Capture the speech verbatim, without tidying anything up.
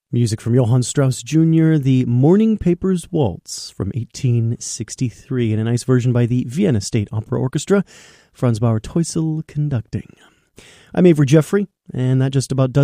Music from Johann Strauss Junior, the Morning Papers Waltz from eighteen sixty-three, and a nice version by the Vienna State Opera Orchestra, Franz Bauer Teusel conducting. I'm Avery Jeffrey, and that just about does